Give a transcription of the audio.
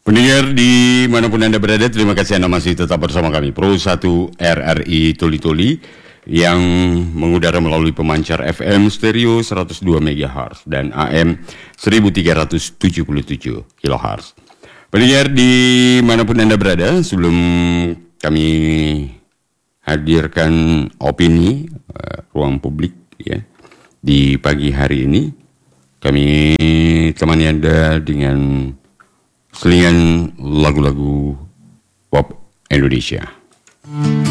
Pendengar dimanapun Anda berada, terima kasih Anda masih tetap bersama kami Pro 1 RRI Tuli-Tuli yang mengudara melalui pemancar FM stereo 102 MHz dan AM 1377 kHz. Pendengar dimanapun Anda berada, sebelum kami hadirkan opini ruang publik ya di pagi hari ini, kami temani Anda dengan selingan lagu-lagu pop Indonesia.